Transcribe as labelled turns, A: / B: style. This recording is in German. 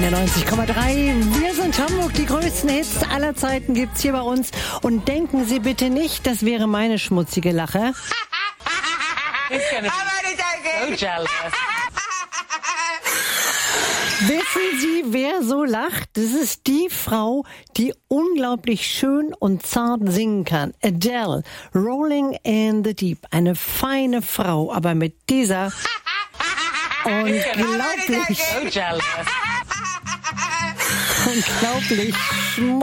A: der 90,3. Wir sind Hamburg, die größten Hits aller Zeiten gibt's hier bei uns. Und denken Sie bitte nicht, das wäre meine schmutzige Lache. Wissen Sie, wer so lacht? Das ist die Frau, die unglaublich schön und zart singen kann. Adele, Rolling in the Deep. Eine feine Frau, aber mit dieser unglaublich schmutzig.